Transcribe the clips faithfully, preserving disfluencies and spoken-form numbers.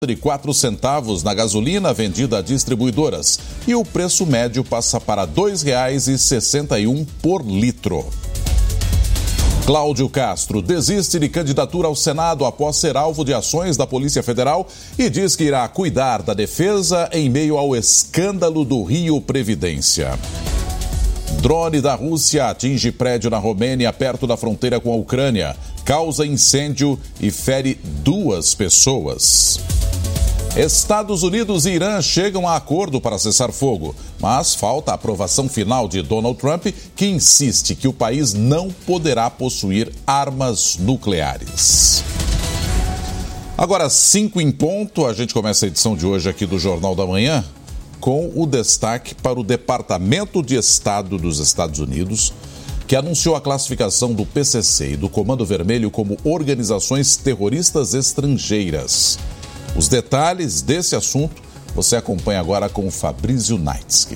de quatro centavos na gasolina vendida a distribuidoras e o preço médio passa para dois reais e sessenta e um centavos por litro. Cláudio Castro desiste de candidatura ao Senado após ser alvo de ações da Polícia Federal e diz que irá cuidar da defesa em meio ao escândalo do Rio Previdência. Drone da Rússia atinge prédio na Romênia, perto da fronteira com a Ucrânia, causa incêndio e fere duas pessoas. Estados Unidos e Irã chegam a acordo para cessar fogo, mas falta a aprovação final de Donald Trump, que insiste que o país não poderá possuir armas nucleares. Agora, cinco em ponto, a gente começa a edição de hoje aqui do Jornal da Manhã com o destaque para o Departamento de Estado dos Estados Unidos, que anunciou a classificação do P C C e do Comando Vermelho como organizações terroristas estrangeiras. Os detalhes desse assunto você acompanha agora com o Fabrício Naitsky.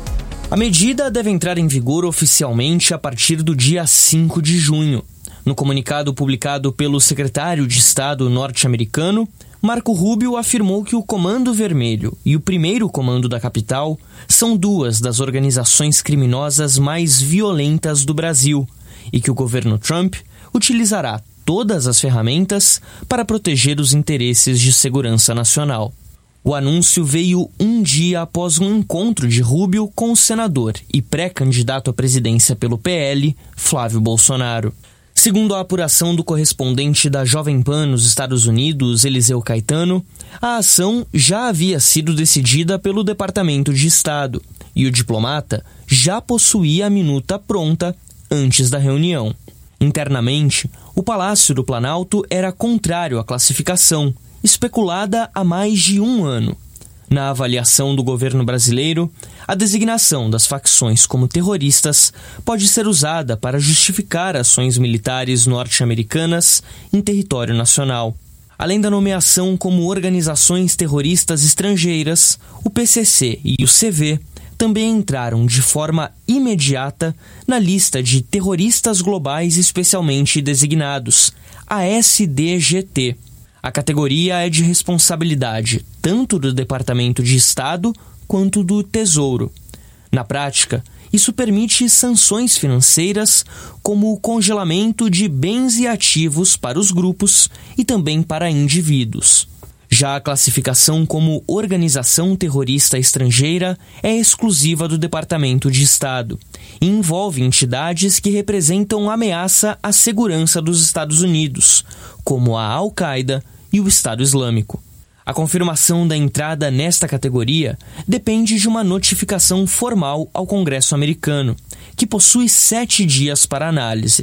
A medida deve entrar em vigor oficialmente a partir do dia cinco de junho. No comunicado publicado pelo secretário de Estado norte-americano, Marco Rubio afirmou que o Comando Vermelho e o Primeiro Comando da Capital são duas das organizações criminosas mais violentas do Brasil e que o governo Trump utilizará todas as ferramentas para proteger os interesses de segurança nacional. O anúncio veio um dia após um encontro de Rubio com o senador e pré-candidato à presidência pelo P L, Flávio Bolsonaro. Segundo a apuração do correspondente da Jovem Pan nos Estados Unidos, Eliseu Caetano, a ação já havia sido decidida pelo Departamento de Estado e o diplomata já possuía a minuta pronta antes da reunião. Internamente, o Palácio do Planalto era contrário à classificação, especulada há mais de um ano. Na avaliação do governo brasileiro, a designação das facções como terroristas pode ser usada para justificar ações militares norte-americanas em território nacional. Além da nomeação como organizações terroristas estrangeiras, o P C C e o C V também entraram de forma imediata na lista de terroristas globais especialmente designados, a S D G T. A categoria é de responsabilidade tanto do Departamento de Estado quanto do Tesouro. Na prática, isso permite sanções financeiras como o congelamento de bens e ativos para os grupos e também para indivíduos. Já a classificação como organização terrorista estrangeira é exclusiva do Departamento de Estado e envolve entidades que representam ameaça à segurança dos Estados Unidos, como a Al-Qaeda e o Estado Islâmico. A confirmação da entrada nesta categoria depende de uma notificação formal ao Congresso americano, que possui sete dias para análise.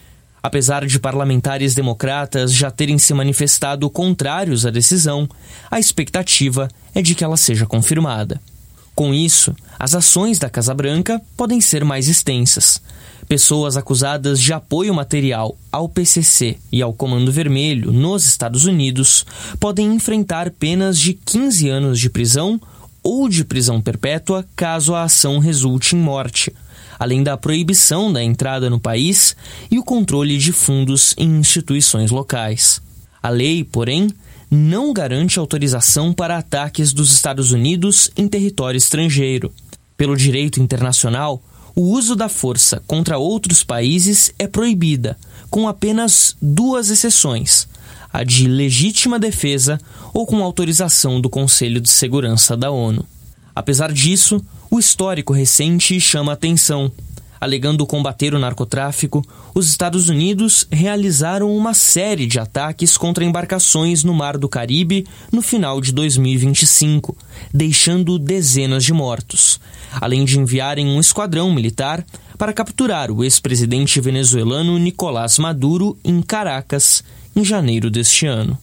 Apesar de parlamentares democratas já terem se manifestado contrários à decisão, a expectativa é de que ela seja confirmada. Com isso, as ações da Casa Branca podem ser mais extensas. Pessoas acusadas de apoio material ao P C C e ao Comando Vermelho nos Estados Unidos podem enfrentar penas de quinze anos de prisão ou de prisão perpétua caso a ação resulte em morte, além da proibição da entrada no país e o controle de fundos em instituições locais. A lei, porém, não garante autorização para ataques dos Estados Unidos em território estrangeiro. Pelo direito internacional, o uso da força contra outros países é proibida, com apenas duas exceções, a de legítima defesa ou com autorização do Conselho de Segurança da ONU. Apesar disso, o histórico recente chama atenção. Alegando combater o narcotráfico, os Estados Unidos realizaram uma série de ataques contra embarcações no Mar do Caribe no final de dois mil e vinte e cinco, deixando dezenas de mortos, além de enviarem um esquadrão militar para capturar o ex-presidente venezuelano Nicolás Maduro em Caracas, em janeiro deste ano.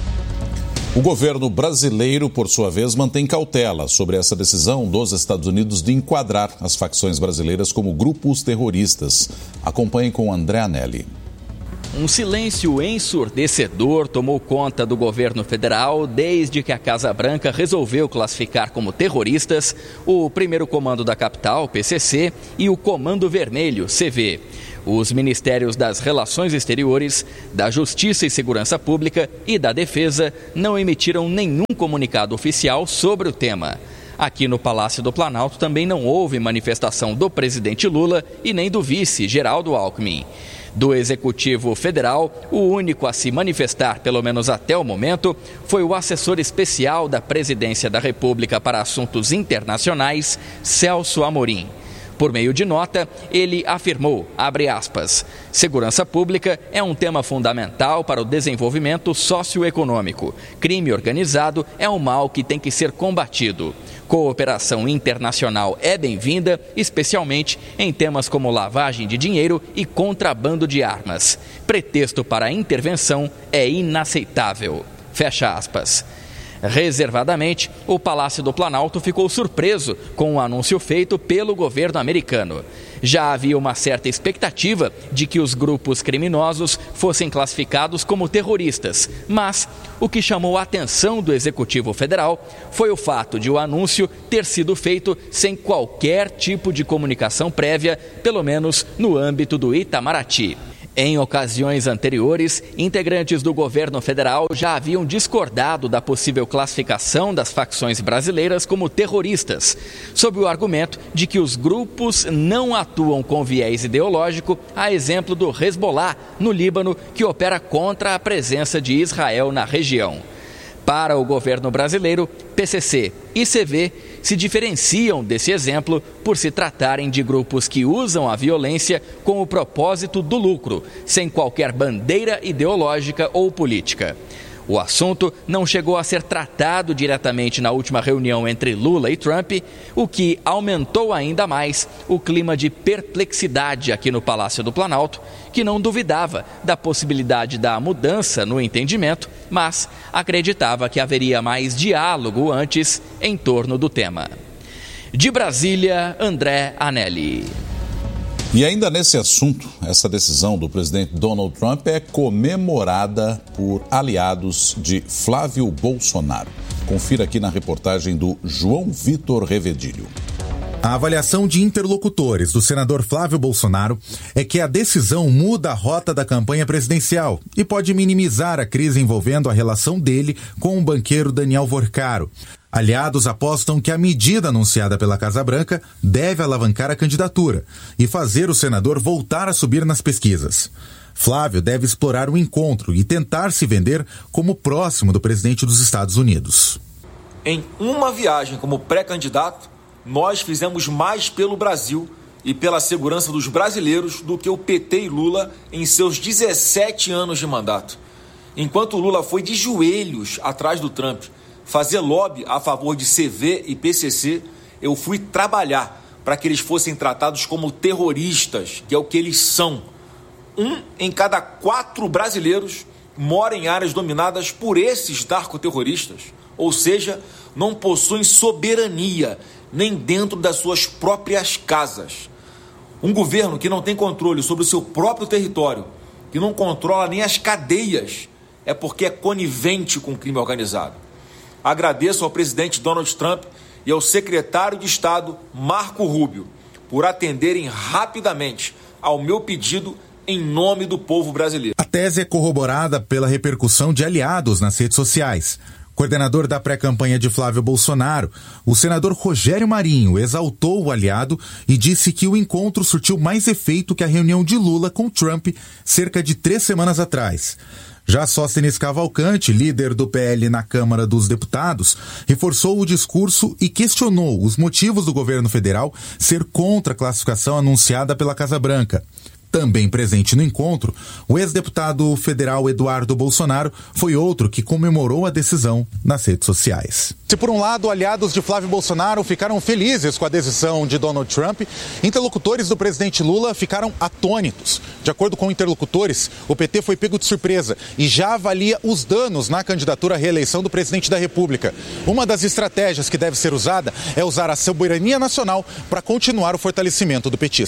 O governo brasileiro, por sua vez, mantém cautela sobre essa decisão dos Estados Unidos de enquadrar as facções brasileiras como grupos terroristas. Acompanhe com André Anelli. Um silêncio ensurdecedor tomou conta do governo federal desde que a Casa Branca resolveu classificar como terroristas o Primeiro Comando da Capital, P C C, e o Comando Vermelho, C V. Os ministérios das Relações Exteriores, da Justiça e Segurança Pública e da Defesa não emitiram nenhum comunicado oficial sobre o tema. Aqui no Palácio do Planalto também não houve manifestação do presidente Lula e nem do vice, Geraldo Alckmin. Do Executivo Federal, o único a se manifestar, pelo menos até o momento, foi o assessor especial da Presidência da República para Assuntos Internacionais, Celso Amorim. Por meio de nota, ele afirmou, abre aspas, segurança pública é um tema fundamental para o desenvolvimento socioeconômico. Crime organizado é um mal que tem que ser combatido. Cooperação internacional é bem-vinda, especialmente em temas como lavagem de dinheiro e contrabando de armas. Pretexto para a intervenção é inaceitável. Fecha aspas. Reservadamente, o Palácio do Planalto ficou surpreso com o anúncio feito pelo governo americano. Já havia uma certa expectativa de que os grupos criminosos fossem classificados como terroristas, mas o que chamou a atenção do Executivo Federal foi o fato de o anúncio ter sido feito sem qualquer tipo de comunicação prévia, pelo menos no âmbito do Itamaraty. Em ocasiões anteriores, integrantes do governo federal já haviam discordado da possível classificação das facções brasileiras como terroristas, sob o argumento de que os grupos não atuam com viés ideológico, a exemplo do Hezbollah, no Líbano, que opera contra a presença de Israel na região. Para o governo brasileiro, P C C e C V se diferenciam desse exemplo por se tratarem de grupos que usam a violência com o propósito do lucro, sem qualquer bandeira ideológica ou política. O assunto não chegou a ser tratado diretamente na última reunião entre Lula e Trump, o que aumentou ainda mais o clima de perplexidade aqui no Palácio do Planalto, que não duvidava da possibilidade da mudança no entendimento, mas acreditava que haveria mais diálogo antes em torno do tema. De Brasília, André Anelli. E ainda nesse assunto, essa decisão do presidente Donald Trump é comemorada por aliados de Flávio Bolsonaro. Confira aqui na reportagem do João Vitor Revedilho. A avaliação de interlocutores do senador Flávio Bolsonaro é que a decisão muda a rota da campanha presidencial e pode minimizar a crise envolvendo a relação dele com o banqueiro Daniel Vorcaro. Aliados apostam que a medida anunciada pela Casa Branca deve alavancar a candidatura e fazer o senador voltar a subir nas pesquisas. Flávio deve explorar o encontro e tentar se vender como próximo do presidente dos Estados Unidos. Em uma viagem como pré-candidato, nós fizemos mais pelo Brasil e pela segurança dos brasileiros do que o P T e Lula em seus dezessete anos de mandato. Enquanto Lula foi de joelhos atrás do Trump fazer lobby a favor de C V e P C C, eu fui trabalhar para que eles fossem tratados como terroristas, que é o que eles são. Um em cada quatro brasileiros mora em áreas dominadas por esses narcoterroristas, ou seja, não possuem soberania nem dentro das suas próprias casas. Um governo que não tem controle sobre o seu próprio território, que não controla nem as cadeias, é porque é conivente com o crime organizado. Agradeço ao presidente Donald Trump e ao secretário de Estado Marco Rubio por atenderem rapidamente ao meu pedido em nome do povo brasileiro. A tese é corroborada pela repercussão de aliados nas redes sociais. Coordenador da pré-campanha de Flávio Bolsonaro, o senador Rogério Marinho exaltou o aliado e disse que o encontro surtiu mais efeito que a reunião de Lula com Trump cerca de três semanas atrás. Já Sóstenes Cavalcante, líder do P L na Câmara dos Deputados, reforçou o discurso e questionou os motivos do governo federal ser contra a classificação anunciada pela Casa Branca. Também presente no encontro, o ex-deputado federal Eduardo Bolsonaro foi outro que comemorou a decisão nas redes sociais. Se por um lado, aliados de Flávio Bolsonaro ficaram felizes com a decisão de Donald Trump, interlocutores do presidente Lula ficaram atônitos. De acordo com interlocutores, o P T foi pego de surpresa e já avalia os danos na candidatura à reeleição do presidente da República. Uma das estratégias que deve ser usada é usar a soberania nacional para continuar o fortalecimento do petista.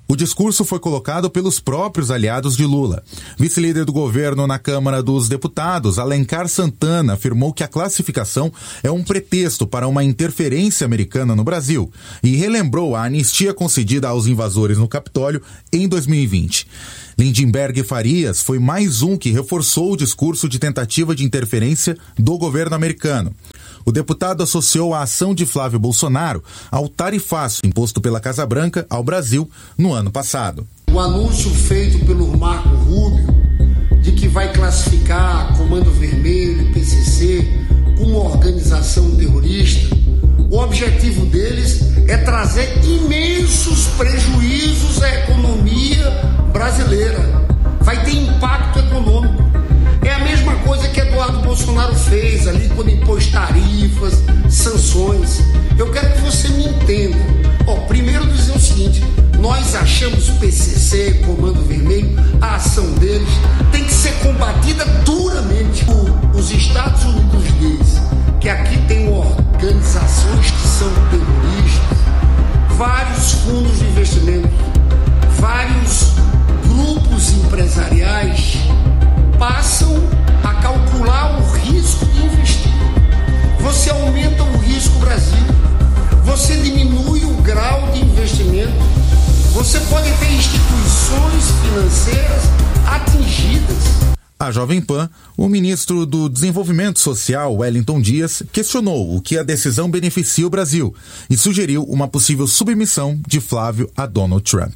O discurso foi colocado pelos próprios aliados de Lula. Vice-líder do governo na Câmara dos Deputados, Alencar Santana, afirmou que a classificação é um pretexto para uma interferência americana no Brasil e relembrou a anistia concedida aos invasores no Capitólio em dois mil e vinte. Lindenberg Farias foi mais um que reforçou o discurso de tentativa de interferência do governo americano. O deputado associou a ação de Flávio Bolsonaro ao tarifaço imposto pela Casa Branca ao Brasil no ano passado. O anúncio feito pelo Marco Rubio de que vai classificar Comando Vermelho e P C C como organização terrorista, o objetivo deles é trazer imensos prejuízos à economia brasileira. Vai ter impacto econômico. É a mesma coisa que Eduardo Bolsonaro fez ali quando impôs tarifas, sanções. Eu quero que você me entenda. Ó, primeiro dizer o seguinte, nós achamos o P C C, Comando Vermelho, a ação deles tem que ser combatida duramente. O, os Estados Unidos diz que aqui tem organizações que são terroristas, vários fundos de investimento, vários grupos empresariais passam a calcular o risco de investir. Você aumenta o risco Brasil, você diminui o grau de investimento, você pode ter instituições financeiras atingidas. A Jovem Pan, o ministro do Desenvolvimento Social, Wellington Dias, questionou o que a decisão beneficia o Brasil e sugeriu uma possível submissão de Flávio a Donald Trump.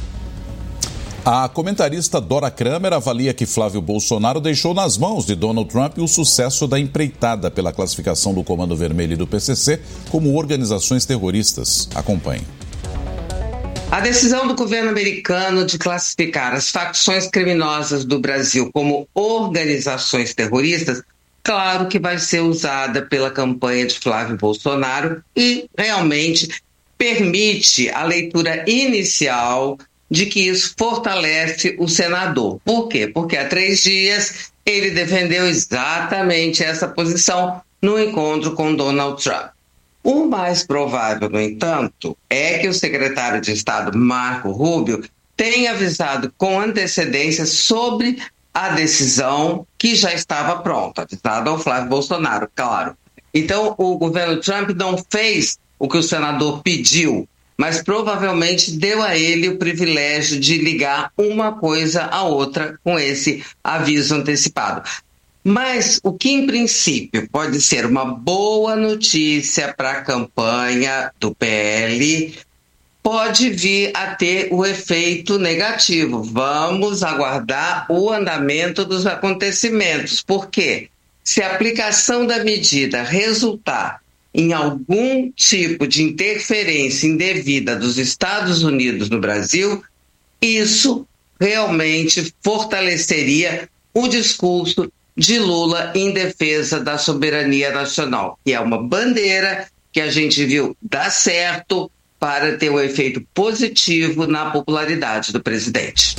A comentarista Dora Kramer avalia que Flávio Bolsonaro deixou nas mãos de Donald Trump o sucesso da empreitada pela classificação do Comando Vermelho e do P C C como organizações terroristas. Acompanhe. A decisão do governo americano de classificar as facções criminosas do Brasil como organizações terroristas, claro que vai ser usada pela campanha de Flávio Bolsonaro e realmente permite a leitura inicial de que isso fortalece o senador. Por quê? Porque há três dias ele defendeu exatamente essa posição no encontro com Donald Trump. O mais provável, no entanto, é que o secretário de Estado, Marco Rubio, tenha avisado com antecedência sobre a decisão que já estava pronta, avisado ao Flávio Bolsonaro, claro. Então, o governo Trump não fez o que o senador pediu, mas provavelmente deu a ele o privilégio de ligar uma coisa à outra com esse aviso antecipado. Mas o que, em princípio, pode ser uma boa notícia para a campanha do P L, pode vir a ter o efeito negativo. Vamos aguardar o andamento dos acontecimentos. Por quê? Se a aplicação da medida resultar em algum tipo de interferência indevida dos Estados Unidos no Brasil, isso realmente fortaleceria o discurso de Lula em defesa da soberania nacional, que é uma bandeira que a gente viu dar certo para ter um efeito positivo na popularidade do presidente.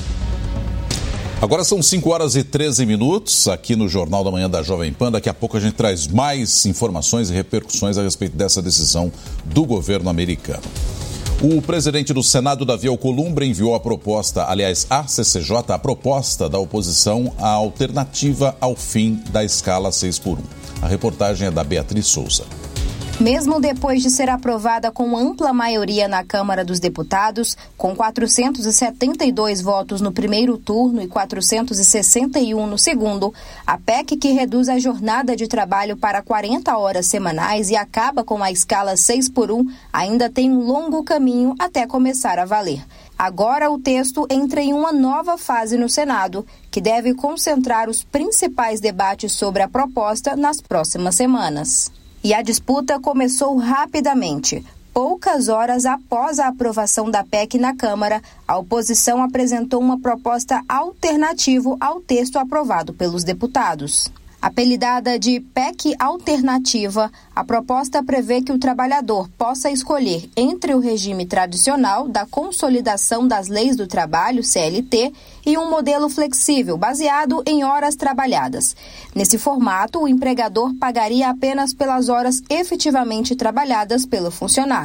Agora são cinco horas e treze minutos aqui no Jornal da Manhã da Jovem Pan. Daqui a pouco a gente traz mais informações e repercussões a respeito dessa decisão do governo americano. O presidente do Senado, Davi Alcolumbre, enviou a proposta, aliás, à C C J, a proposta da oposição à alternativa ao fim da escala seis por um. A reportagem é da Beatriz Souza. Mesmo depois de ser aprovada com ampla maioria na Câmara dos Deputados, com quatrocentos e setenta e dois votos no primeiro turno e quatrocentos e sessenta e um no segundo, a P E C que reduz a jornada de trabalho para quarenta horas semanais e acaba com a escala seis por um ainda tem um longo caminho até começar a valer. Agora o texto entra em uma nova fase no Senado, que deve concentrar os principais debates sobre a proposta nas próximas semanas. E a disputa começou rapidamente. Poucas horas após a aprovação da P E C na Câmara, a oposição apresentou uma proposta alternativa ao texto aprovado pelos deputados. Apelidada de P E C alternativa, a proposta prevê que o trabalhador possa escolher entre o regime tradicional da Consolidação das Leis do Trabalho, C L T, e um modelo flexível, baseado em horas trabalhadas. Nesse formato, o empregador pagaria apenas pelas horas efetivamente trabalhadas pelo funcionário.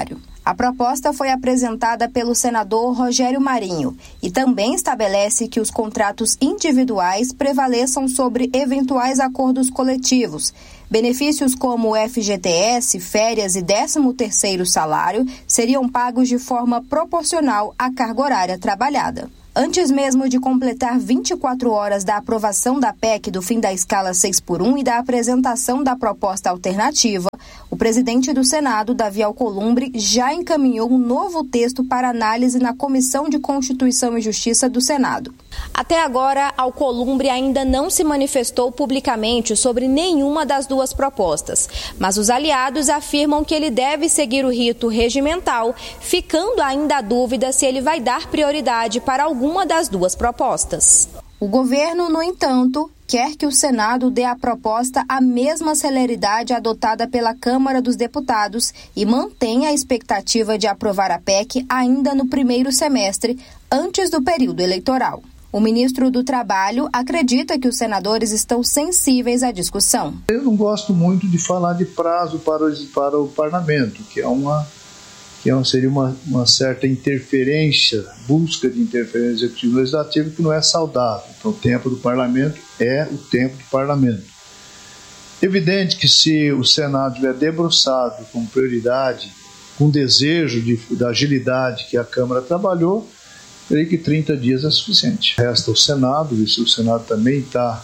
A proposta foi apresentada pelo senador Rogério Marinho e também estabelece que os contratos individuais prevaleçam sobre eventuais acordos coletivos. Benefícios como o F G T S, férias e décimo terceiro salário seriam pagos de forma proporcional à carga horária trabalhada. Antes mesmo de completar vinte e quatro horas da aprovação da P E C do fim da escala seis por um e da apresentação da proposta alternativa, o presidente do Senado, Davi Alcolumbre, já encaminhou um novo texto para análise na Comissão de Constituição e Justiça do Senado. Até agora, Alcolumbre ainda não se manifestou publicamente sobre nenhuma das duas propostas, mas os aliados afirmam que ele deve seguir o rito regimental, ficando ainda a dúvida se ele vai dar prioridade para alguma das duas propostas. O governo, no entanto, quer que o Senado dê à proposta a mesma celeridade adotada pela Câmara dos Deputados e mantenha a expectativa de aprovar a P E C ainda no primeiro semestre, antes do período eleitoral. O ministro do Trabalho acredita que os senadores estão sensíveis à discussão. Eu não gosto muito de falar de prazo para o, para o parlamento, que é uma... que seria uma, uma certa interferência, busca de interferência executivo-legislativa que não é saudável. Então, o tempo do parlamento é o tempo do parlamento. Evidente que se o Senado estiver debruçado com prioridade, com desejo de, da agilidade que a Câmara trabalhou, creio que trinta dias é suficiente. Resta o Senado, e se o Senado também está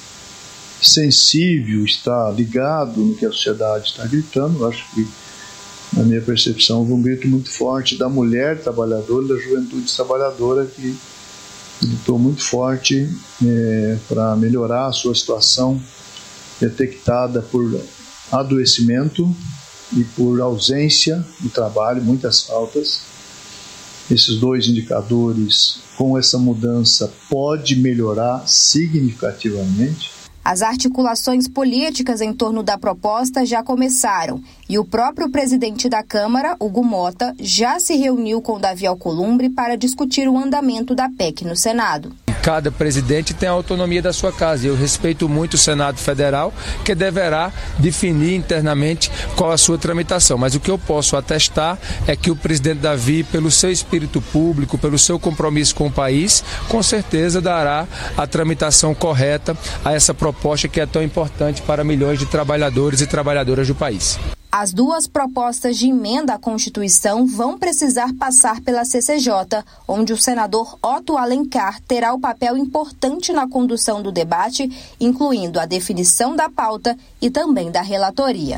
sensível, está ligado no que a sociedade está gritando, eu acho que, na minha percepção, houve um grito muito forte da mulher trabalhadora, da juventude trabalhadora, que gritou muito forte é, para melhorar a sua situação detectada por adoecimento e por ausência do trabalho, muitas faltas. Esses dois indicadores, com essa mudança, pode melhorar significativamente. As articulações políticas em torno da proposta já começaram e o próprio presidente da Câmara, Hugo Mota, já se reuniu com Davi Alcolumbre para discutir o andamento da P E C no Senado. Cada presidente tem a autonomia da sua casa e eu respeito muito o Senado Federal, que deverá definir internamente qual a sua tramitação. Mas o que eu posso atestar é que o presidente Davi, pelo seu espírito público, pelo seu compromisso com o país, com certeza dará a tramitação correta a essa proposta que é tão importante para milhões de trabalhadores e trabalhadoras do país. As duas propostas de emenda à Constituição vão precisar passar pela C C J, onde o senador Otto Alencar terá o papel importante na condução do debate, incluindo a definição da pauta e também da relatoria.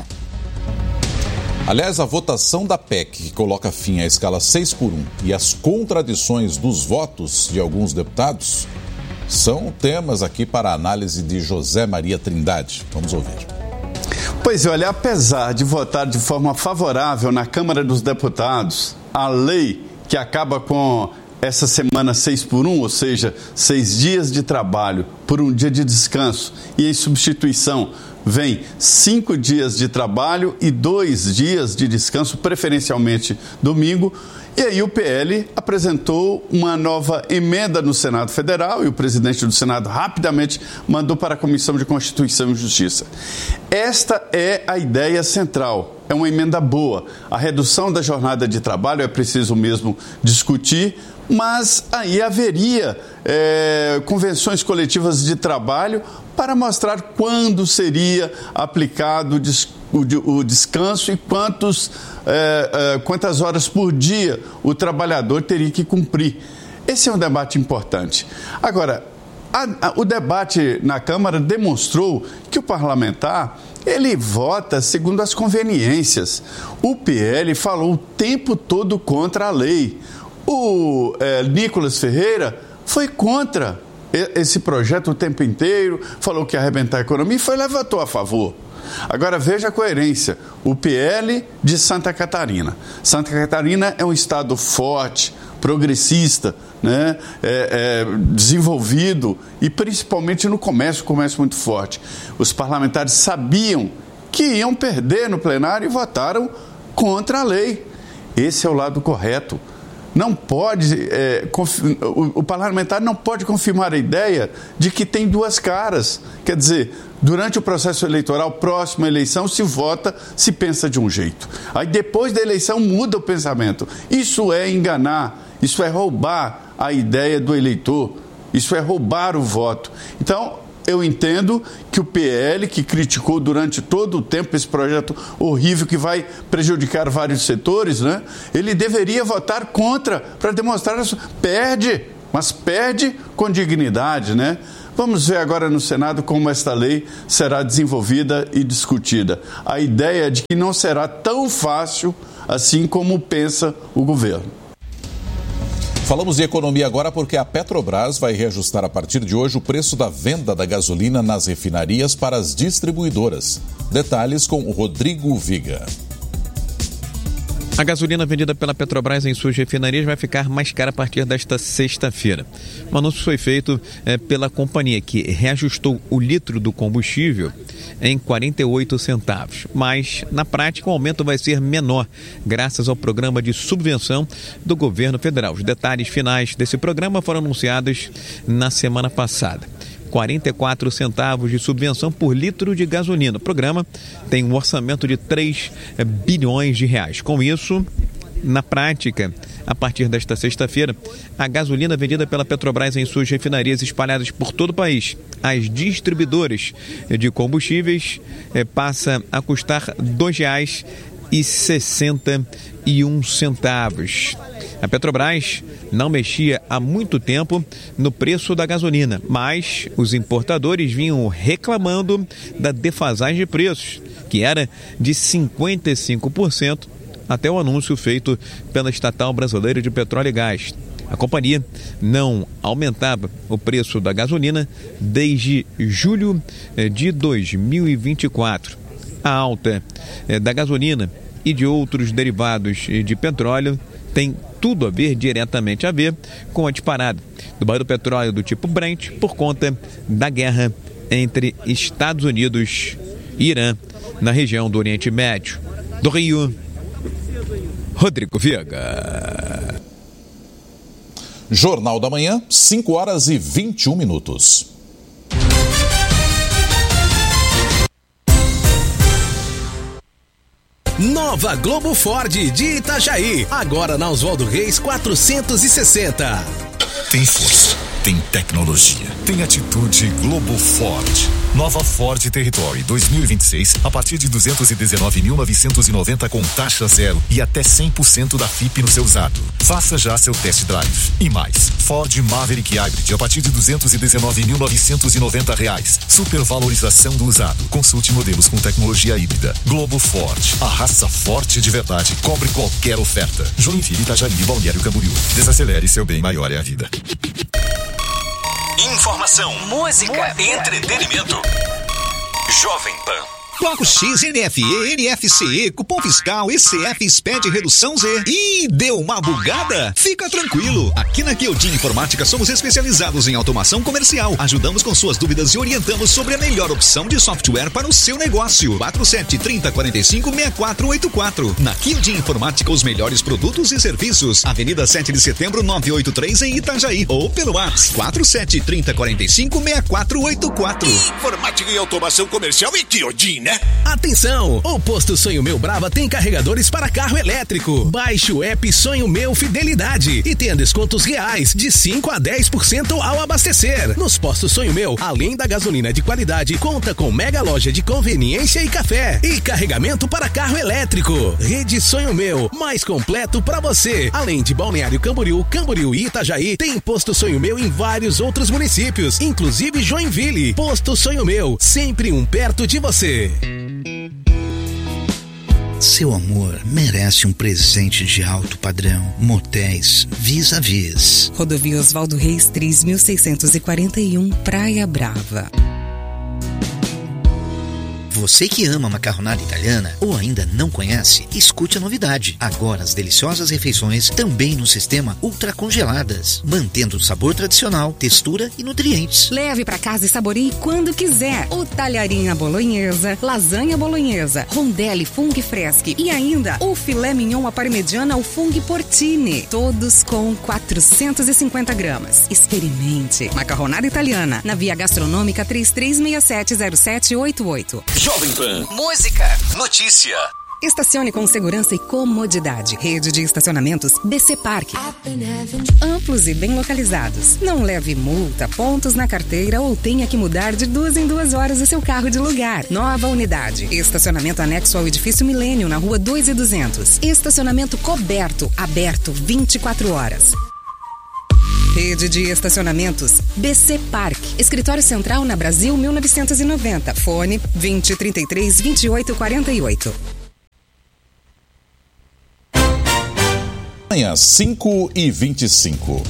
Aliás, a votação da P E C, que coloca fim à escala seis por um, e as contradições dos votos de alguns deputados são temas aqui para a análise de José Maria Trindade. Vamos ouvir. Pois olha, apesar de votar de forma favorável na Câmara dos Deputados a lei que acaba com essa semana seis por um, ou seja, seis dias de trabalho por um dia de descanso, e em substituição vem cinco dias de trabalho e dois dias de descanso, preferencialmente domingo. E aí o P L apresentou uma nova emenda no Senado Federal e o presidente do Senado rapidamente mandou para a Comissão de Constituição e Justiça. Esta é a ideia central. É uma emenda boa. A redução da jornada de trabalho é preciso mesmo discutir, mas aí haveria é, convenções coletivas de trabalho para mostrar quando seria aplicado o, o descanso e quantos, é, é, quantas horas por dia o trabalhador teria que cumprir. Esse é um debate importante. Agora, a, a, o debate na Câmara demonstrou que o parlamentar ele vota segundo as conveniências. O P L falou o tempo todo contra a lei. O é, Nicolas Ferreira foi contra esse projeto o tempo inteiro, falou que ia arrebentar a economia e foi lá e votou a favor. Agora veja a coerência. O P L de Santa Catarina. Santa Catarina é um estado forte, progressista, né? é, é, desenvolvido e principalmente no comércio, comércio muito forte. Os parlamentares sabiam que iam perder no plenário e votaram contra a lei. Esse é o lado correto. não pode, é, confi- o, o parlamentar não pode confirmar a ideia de que tem duas caras. Quer dizer, durante o processo eleitoral, próxima à eleição, se vota, se pensa de um jeito. Aí depois da eleição muda o pensamento. Isso é enganar, isso é roubar a ideia do eleitor, isso é roubar o voto. Então, eu entendo que o P L, que criticou durante todo o tempo esse projeto horrível que vai prejudicar vários setores, né? Ele deveria votar contra para demonstrar a sua... Perde, mas perde com dignidade, né? Vamos ver agora no Senado como esta lei será desenvolvida e discutida. A ideia é de que não será tão fácil assim como pensa o governo. Falamos de economia agora porque a Petrobras vai reajustar a partir de hoje o preço da venda da gasolina nas refinarias para as distribuidoras. Detalhes com o Rodrigo Viga. A gasolina vendida pela Petrobras em suas refinarias vai ficar mais cara a partir desta sexta-feira. O anúncio foi feito é, pela companhia, que reajustou o litro do combustível em quarenta e oito centavos. Mas, na prática, o aumento vai ser menor, graças ao programa de subvenção do governo federal. Os detalhes finais desse programa foram anunciados na semana passada. quarenta e quatro centavos de subvenção por litro de gasolina. O programa tem um orçamento de três bilhões de reais. Com isso, na prática, a partir desta sexta-feira, a gasolina vendida pela Petrobras em suas refinarias espalhadas por todo o país, as distribuidoras de combustíveis, eh, passa a custar dois reais e sessenta e um centavos. A Petrobras não mexia há muito tempo no preço da gasolina, mas os importadores vinham reclamando da defasagem de preços, que era de cinquenta e cinco por cento até o anúncio feito pela Estatal Brasileira de Petróleo e Gás. A companhia não aumentava o preço da gasolina desde julho de dois mil e vinte e quatro. A alta da gasolina e de outros derivados de petróleo tem tudo a ver, diretamente a ver, com a disparada do barril do petróleo do tipo Brent por conta da guerra entre Estados Unidos e Irã na região do Oriente Médio. Do Rio, Rodrigo Viga. Jornal da Manhã, cinco horas e vinte e um minutos. Nova Globo Ford de Itajaí, agora na Oswaldo Reis quatrocentos e sessenta. Tem força, tem tecnologia, tem atitude Globo Ford. Nova Ford Territory dois mil e vinte e seis a partir de duzentos e dezenove mil novecentos e noventa com taxa zero e até cem por cento da F I P no seu usado. Faça já seu test drive. E mais, Ford Maverick Hybrid a partir de duzentos e dezenove mil novecentos e noventa reais. Supervalorização do usado. Consulte modelos com tecnologia híbrida. Globo Ford, a raça forte de verdade, cobre qualquer oferta. Joinville, Itajaí, Balneário Camboriú. Desacelere, seu bem maior é a vida. Informação, música, entretenimento. Jovem Pan. Bloco X, N F E, N F C E, cupom fiscal, E C F, Sped, redução Z. Ih, deu uma bugada? Fica tranquilo. Aqui na Kyodin Informática somos especializados em automação comercial. Ajudamos com suas dúvidas e orientamos sobre a melhor opção de software para o seu negócio. quatro sete três zero quatro cinco seis quatro oito quatro. Na Kyodin Informática, os melhores produtos e serviços. Avenida sete de setembro, novecentos e oitenta e três em Itajaí. Ou pelo WhatsApp quatro sete três zero quatro cinco seis quatro oito quatro. Informática e automação comercial e Kyodin, né? Atenção! O Posto Sonho Meu Brava tem carregadores para carro elétrico. Baixe o app Sonho Meu Fidelidade e tenha descontos reais de cinco a dez por cento ao abastecer. Nos postos Sonho Meu, além da gasolina de qualidade, conta com mega loja de conveniência e café e carregamento para carro elétrico. Rede Sonho Meu, mais completo para você. Além de Balneário Camboriú, Camboriú e Itajaí, tem Posto Sonho Meu em vários outros municípios, inclusive Joinville. Posto Sonho Meu, sempre um perto de você. Seu amor merece um presente de alto padrão. Motéis Vis-a-Vis. Rodovia Oswaldo Reis três mil seiscentos e quarenta e um, Praia Brava. Você que ama macarronada italiana ou ainda não conhece, escute a novidade. Agora as deliciosas refeições também no sistema ultracongeladas, mantendo o sabor tradicional, textura e nutrientes. Leve para casa e saboreie quando quiser. O talharinha bolonhesa, lasanha bolonhesa, rondelli funghi freschi e ainda o filé mignon à parmegiana ao funghi porcini. Todos com quatrocentos e cinquenta gramas. Experimente. Macarronada italiana, na Via Gastronômica três três seis sete zero sete oito oito. Jovem Pan. Música. Notícia. Estacione com segurança e comodidade. Rede de estacionamentos B C Parque. Amplos e bem localizados. Não leve multa, pontos na carteira ou tenha que mudar de duas em duas horas o seu carro de lugar. Nova unidade. Estacionamento anexo ao edifício Milênio, na rua dois e duzentos. Estacionamento coberto, aberto vinte e quatro horas. Rede de estacionamentos B C Parque. Escritório Central na Brasil mil novecentos e noventa. Fone vinte, trinta e três, vinte e oito, quarenta e oito. Amanhã, cinco e vinte e cinco.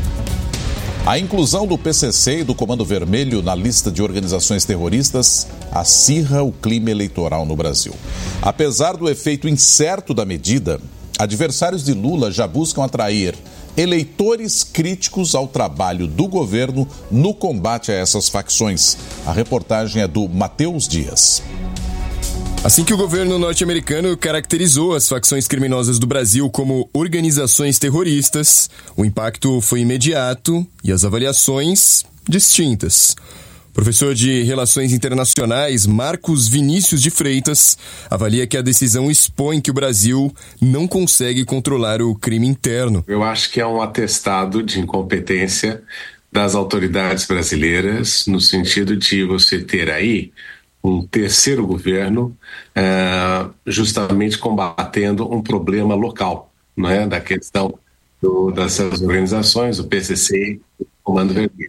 A inclusão do P C C e do Comando Vermelho na lista de organizações terroristas acirra o clima eleitoral no Brasil. Apesar do efeito incerto da medida, adversários de Lula já buscam atrair eleitores críticos ao trabalho do governo no combate a essas facções. A reportagem é do Matheus Dias. Assim que o governo norte-americano caracterizou as facções criminosas do Brasil como organizações terroristas, o impacto foi imediato e as avaliações distintas. O professor de Relações Internacionais, Marcos Vinícius de Freitas, avalia que a decisão expõe que o Brasil não consegue controlar o crime interno. Eu acho que é um atestado de incompetência das autoridades brasileiras, no sentido de você ter aí um terceiro governo uh, justamente combatendo um problema local, não é? Da questão do, dessas organizações, o P C C e o Comando Vermelho.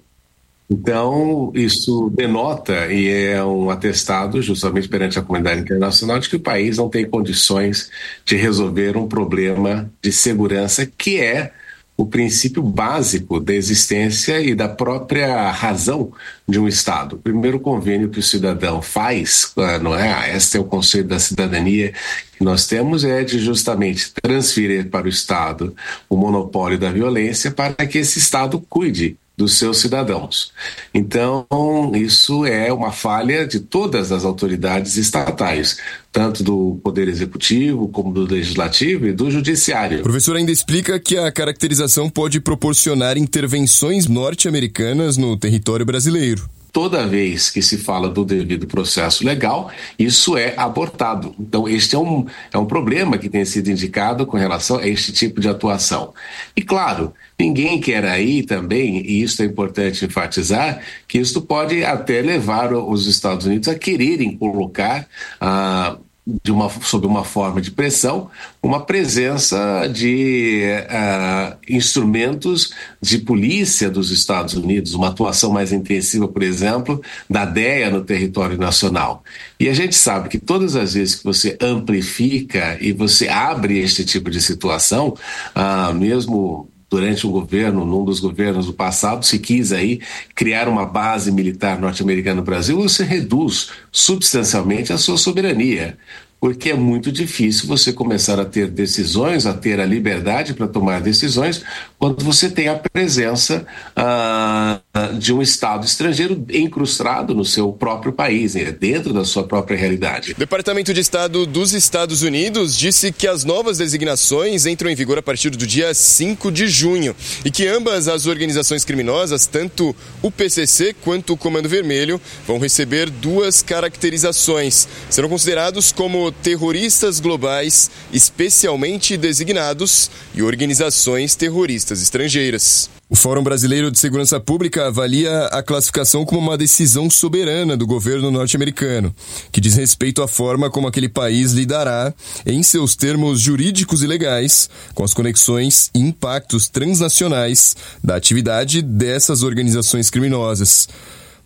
Então, isso denota e é um atestado justamente perante a comunidade internacional de que o país não tem condições de resolver um problema de segurança que é o princípio básico da existência e da própria razão de um Estado. O primeiro convênio que o cidadão faz, não é? Este é o conceito da cidadania que nós temos, é de justamente transferir para o Estado o monopólio da violência para que esse Estado cuide dos seus cidadãos. Então, isso é uma falha de todas as autoridades estatais, tanto do Poder Executivo, como do Legislativo e do Judiciário. O professor ainda explica que a caracterização pode proporcionar intervenções norte-americanas no território brasileiro. Toda vez que se fala do devido processo legal, isso é abortado. Então, este é um, é um problema que tem sido indicado com relação a este tipo de atuação. E, claro, ninguém quer aí também, e isso é importante enfatizar, que isso pode até levar os Estados Unidos a quererem colocar ah, de uma, sob uma forma de pressão, uma presença de uh, instrumentos de polícia dos Estados Unidos, uma atuação mais intensiva, por exemplo, da D E A no território nacional. E a gente sabe que todas as vezes que você amplifica e você abre este tipo de situação, uh, mesmo durante um governo, num dos governos do passado, se quis aí criar uma base militar norte-americana no Brasil, você reduz substancialmente a sua soberania, porque é muito difícil você começar a ter decisões, a ter a liberdade para tomar decisões, quando você tem a presença ah, de um Estado estrangeiro incrustado no seu próprio país, né, dentro da sua própria realidade. O Departamento de Estado dos Estados Unidos disse que as novas designações entram em vigor a partir do dia cinco de junho e que ambas as organizações criminosas, tanto o P C C quanto o Comando Vermelho, vão receber duas caracterizações. Serão considerados como terroristas globais especialmente designados e organizações terroristas estrangeiras. O Fórum Brasileiro de Segurança Pública avalia a classificação como uma decisão soberana do governo norte-americano, que diz respeito à forma como aquele país lidará, em seus termos jurídicos e legais, com as conexões e impactos transnacionais da atividade dessas organizações criminosas.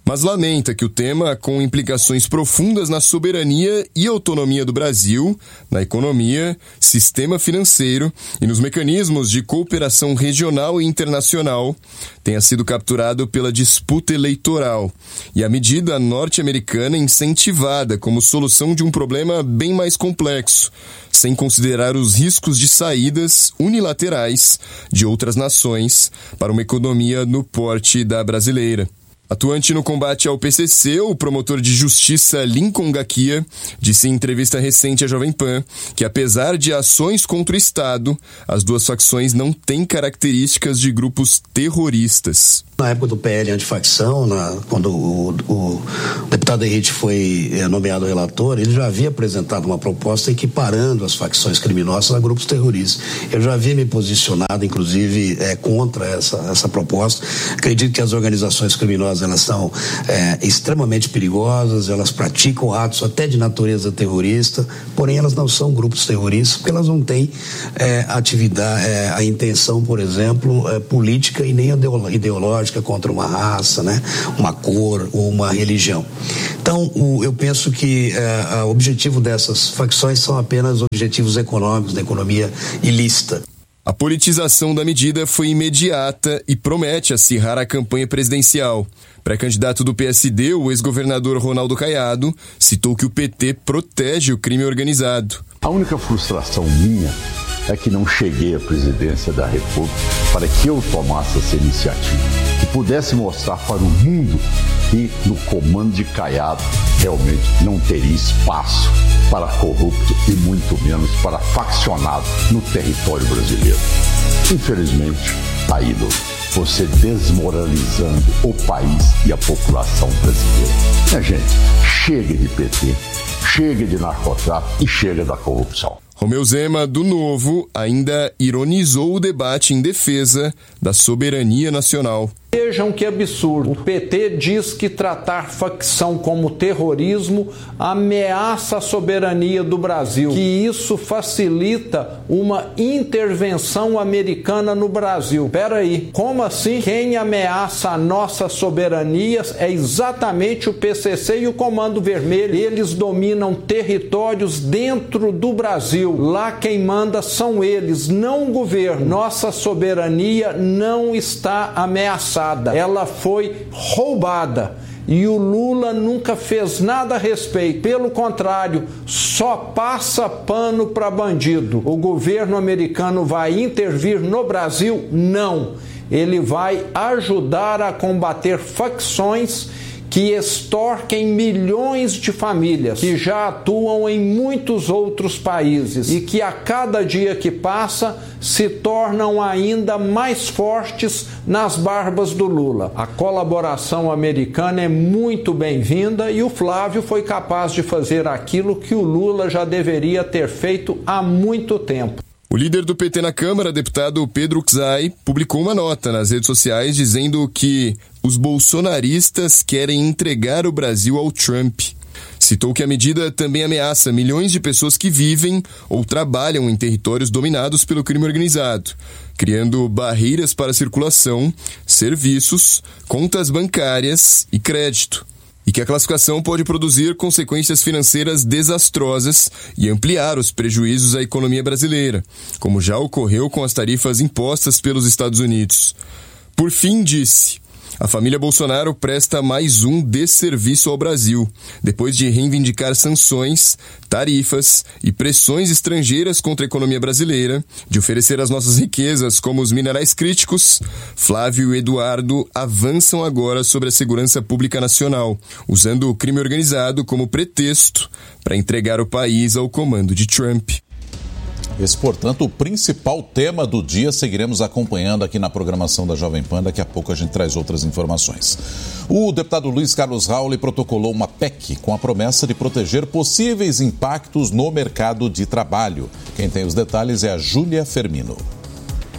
mas lamenta que o tema, com implicações profundas na soberania e autonomia do Brasil, na economia, sistema financeiro e nos mecanismos de cooperação regional e internacional, tenha sido capturado pela disputa eleitoral e a medida norte-americana incentivada como solução de um problema bem mais complexo, sem considerar os riscos de saídas unilaterais de outras nações para uma economia no porte da brasileira. Atuante no combate ao P C C, o promotor de justiça Lincoln Gakia disse em entrevista recente à Jovem Pan que, apesar de ações contra o Estado, as duas facções não têm características de grupos terroristas. Na época do P L antifacção, na, quando o, o deputado Henrique foi é, nomeado relator, ele já havia apresentado uma proposta equiparando as facções criminosas a grupos terroristas. Eu já havia me posicionado, inclusive, é, contra essa, essa proposta. Acredito que as organizações criminosas elas são é, extremamente perigosas, elas praticam atos até de natureza terrorista, porém elas não são grupos terroristas, porque elas não têm é, atividade, é, a intenção, por exemplo, é, política e nem ideológica contra uma raça, né, uma cor ou uma religião. Então, o, eu penso que é, o objetivo dessas facções são apenas objetivos econômicos, da economia ilícita. A politização da medida foi imediata e promete acirrar a campanha presidencial. Pré-candidato do P S D, o ex-governador Ronaldo Caiado, citou que o P T protege o crime organizado. A única frustração minha é que não cheguei à presidência da República para que eu tomasse essa iniciativa e pudesse mostrar para o mundo que no comando de Caiado realmente não teria espaço para corrupto e muito menos para faccionado no território brasileiro. Infelizmente, está indo você desmoralizando o país e a população brasileira. Minha gente, chega de P T, chega de narcotráfico e chega da corrupção. Romeu Zema, do Novo, ainda ironizou o debate em defesa da soberania nacional. Vejam que absurdo. O P T diz que tratar facção como terrorismo ameaça a soberania do Brasil, que isso facilita uma intervenção americana no Brasil. Peraí, como assim? Quem ameaça a nossa soberania é exatamente o P C C e o Comando Vermelho. Eles dominam territórios dentro do Brasil. Lá quem manda são eles, não o governo. Nossa soberania não está ameaçada. Ela foi roubada e o Lula nunca fez nada a respeito. Pelo contrário, só passa pano para bandido. O governo americano vai intervir no Brasil? Não. Ele vai ajudar a combater facções que extorquem milhões de famílias, que já atuam em muitos outros países e que a cada dia que passa se tornam ainda mais fortes nas barbas do Lula. A colaboração americana é muito bem-vinda e o Flávio foi capaz de fazer aquilo que o Lula já deveria ter feito há muito tempo. O líder do P T na Câmara, deputado Pedro Czai, publicou uma nota nas redes sociais dizendo que os bolsonaristas querem entregar o Brasil ao Trump. Citou que a medida também ameaça milhões de pessoas que vivem ou trabalham em territórios dominados pelo crime organizado, criando barreiras para circulação, serviços, contas bancárias e crédito. E que a classificação pode produzir consequências financeiras desastrosas e ampliar os prejuízos à economia brasileira, como já ocorreu com as tarifas impostas pelos Estados Unidos. Por fim, disse: a família Bolsonaro presta mais um desserviço ao Brasil, depois de reivindicar sanções, tarifas e pressões estrangeiras contra a economia brasileira, de oferecer as nossas riquezas como os minerais críticos. Flávio e Eduardo avançam agora sobre a segurança pública nacional, usando o crime organizado como pretexto para entregar o país ao comando de Trump. Esse, portanto, o principal tema do dia. Seguiremos acompanhando aqui na programação da Jovem Pan. Daqui a pouco a gente traz outras informações. O deputado Luiz Carlos Rauli protocolou uma P E C com a promessa de proteger possíveis impactos no mercado de trabalho. Quem tem os detalhes é a Júlia Fermino.